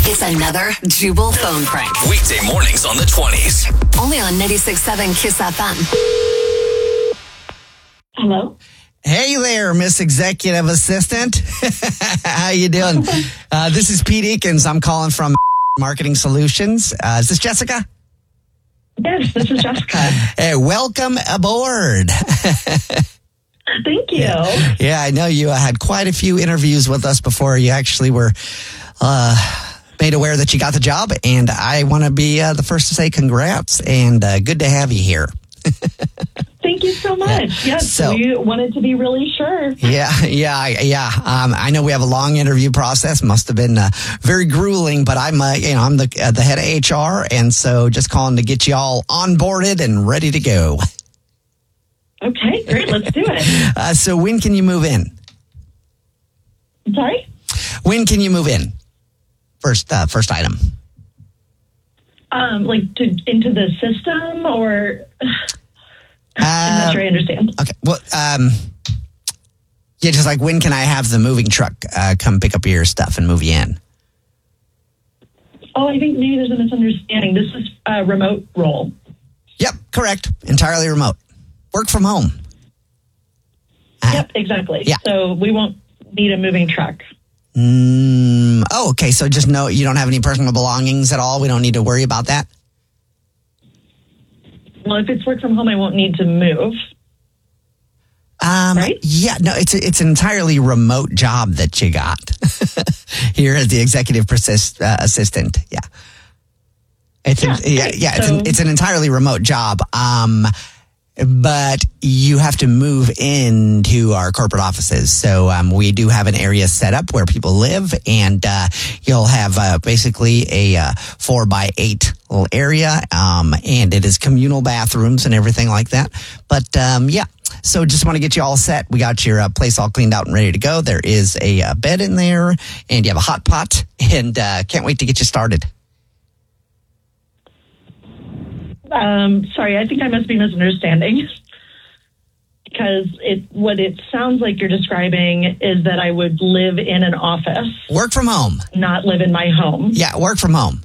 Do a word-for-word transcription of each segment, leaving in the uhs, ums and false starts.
It's another Jubal phone prank. Weekday mornings on the twenties. Only on ninety-six point seven Kiss F M. Hello? Hey there, Miss Executive Assistant. How you doing? Uh, this is Pete Eakins. I'm calling from Marketing Solutions. Uh, is this Jessica? Yes, this is Jessica. Hey, welcome aboard. Thank you. Yeah, yeah I know you uh, had quite a few interviews with us before you actually were uh, made aware that you got the job. And I want to be uh, the first to say congrats and uh, good to have you here. Thank you so much. Yeah. Yes, So- we wanted to be really sure. Yeah, yeah, yeah. Um, I know we have a long interview process. Must have been uh, very grueling, but I'm, uh, you know, I'm the uh, the head of H R, and so just calling to get you all onboarded and ready to go. Okay, great. Let's do it. Uh, so when can you move in? Sorry? When can you move in? First, uh, first item. Um, like to into the system or... I'm Uh, not sure I understand. Okay. Well, um, yeah, just like when can I have the moving truck uh, come pick up your stuff and move you in? Oh, I think maybe there's a misunderstanding. This is a remote role. Yep, correct. Entirely remote. Work from home. Uh, Yep, exactly. Yeah. So we won't need a moving truck. Mm, oh, okay. So just know you don't have any personal belongings at all. We don't need to worry about that. Well, if it's work from home, I won't need to move. Um, Right? Yeah, no, it's a, it's an entirely remote job that you got here as the executive persist, uh, assistant. Yeah, it's Yeah, an, yeah, great. yeah. It's So- an, it's an entirely remote job. Um, but you have to move into our corporate offices. So um, we do have an area set up where people live, and uh, you'll have uh, basically a uh, four by eight little area, um, and it is communal bathrooms and everything like that. But um, yeah, so just want to get you all set. We got your uh, place all cleaned out and ready to go. There is a uh, bed in there, and you have a hot pot, and uh, can't wait to get you started. Um, sorry, I think I must be misunderstanding. Because it, what it sounds like you're describing is that I would live in an office, Work from home. not live in my home. Yeah, work from home.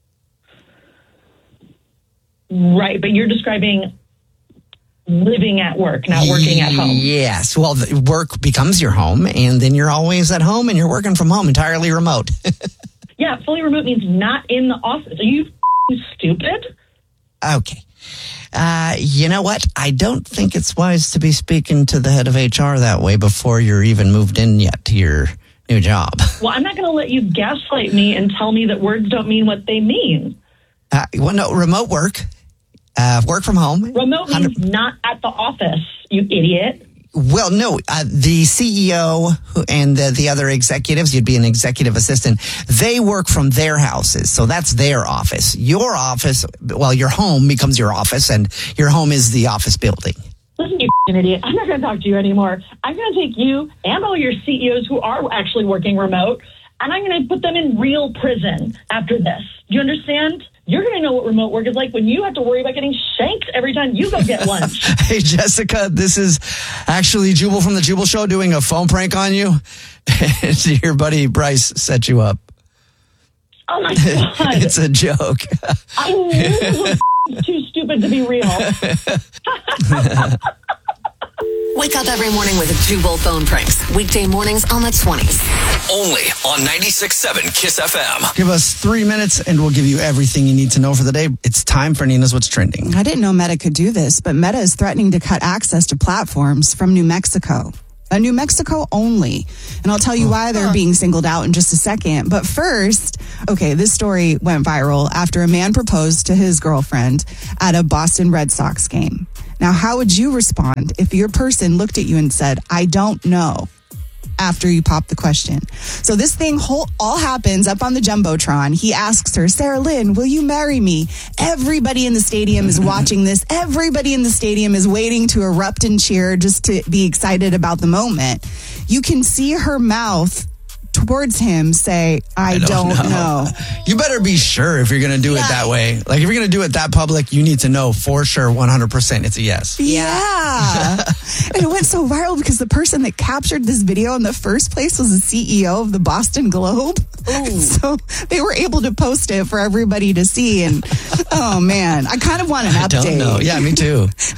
Right, but you're describing living at work, not working at home. Yes. Well, the work becomes your home, and then you're always at home, and you're working from home, entirely remote. Yeah, fully remote means not in the office. Are you f***ing stupid? Okay. Uh, you know what? I don't think it's wise to be speaking to the head of H R that way before you're even moved in yet to your new job. Well, I'm not going to let you gaslight me and tell me that words don't mean what they mean. Uh, well, no, remote work, uh, work from home. Remote means not at the office, you idiot. Well, no, uh, the C E O who- and the, the other executives, you'd be an executive assistant, they work from their houses. So that's their office. Your office, well, your home becomes your office, and your home is the office building. Listen, you f***ing idiot. I'm not going to talk to you anymore. I'm going to take you and all your C E Os who are actually working remote, and I'm going to put them in real prison after this. Do you understand? You're going to know what remote work is like when you have to worry about getting shanked every time you go get lunch. Hey, Jessica, this is actually Jubal from the Jubal Show doing a phone prank on you. Your buddy Bryce set you up. Oh, my God. It's a joke. I knew this was f***ing too stupid to be real. Wake up every morning with Jubal phone pranks. Weekday mornings on the twenties. Only on ninety-six point seven Kiss F M. Give us three minutes and we'll give you everything you need to know for the day. It's time for Nina's What's Trending. I didn't know Meta could do this, but Meta is threatening to cut access to platforms from New Mexico. A New Mexico only. And I'll tell you why they're being singled out in just a second. But first, okay, this story went viral after a man proposed to his girlfriend at a Boston Red Sox game. Now, how would you respond if your person looked at you and said, I don't know, after you pop the question? So this thing whole, all happens up on the Jumbotron. He asks her, Sarah Lynn, will you marry me? Everybody in the stadium is watching this. Everybody in the stadium is waiting to erupt and cheer just to be excited about the moment. You can see her mouth towards him say, I, I don't, don't know. know. You better be sure if you're going to do Yeah. it that way. Like, if you're going to do it that public, you need to know for sure one hundred percent it's a yes. Yeah. And it went so viral because the person that captured this video in the first place was the C E O of the Boston Globe. So they were able to post it for everybody to see. And oh, man, I kind of want an I update. don't know. Yeah, me too.